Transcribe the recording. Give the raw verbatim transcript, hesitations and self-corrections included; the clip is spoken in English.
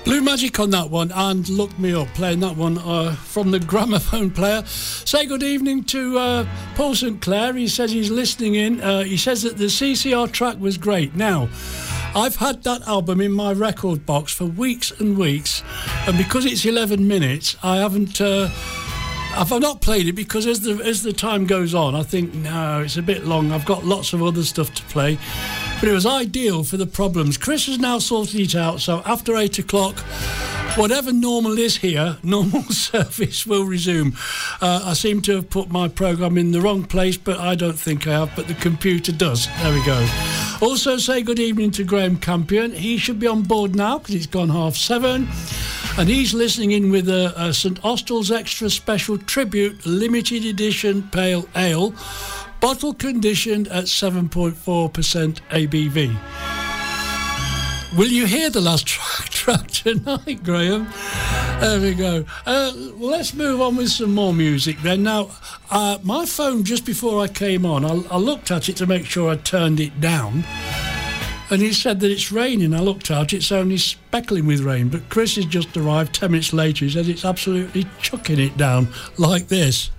Blue Magic on that one, and Look Me Up, playing that one uh, from the gramophone player. Say good evening to uh, Paul Saint Clair. He says he's listening in. Uh, he says that the C C R track was great. Now, I've had that album in my record box for weeks and weeks, and because it's eleven minutes, I haven't... Uh, I've not played it because as the as the time goes on, I think, no, it's a bit long. I've got lots of other stuff to play. But it was ideal for the problems. Chris has now sorted it out, so after eight o'clock, whatever normal is here, normal service will resume. Uh, I seem to have put my programme in the wrong place, but I don't think I have, but the computer does. There we go. Also say good evening to Graham Campion. He should be on board now because it's gone half seven. And he's listening in with a, a St Austell's Extra Special Tribute Limited Edition Pale Ale, bottle conditioned at seven point four percent A B V. Will you hear the last track, track tonight, Graham? There we go. Uh, well, let's move on with some more music then. Now, uh, my phone, just before I came on, I, I looked at it to make sure I turned it down. And he said that it's raining. I looked out, it's only speckling with rain. But Chris has just arrived ten minutes later. He said it's absolutely chucking it down like this.